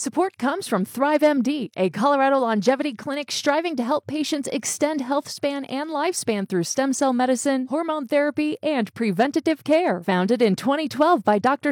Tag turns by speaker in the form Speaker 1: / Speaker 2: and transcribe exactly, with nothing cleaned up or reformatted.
Speaker 1: Support comes from ThriveMD, a Colorado longevity clinic striving to help patients extend health span and lifespan through stem cell medicine, hormone therapy, and preventative care. Founded in twenty twelve by Doctor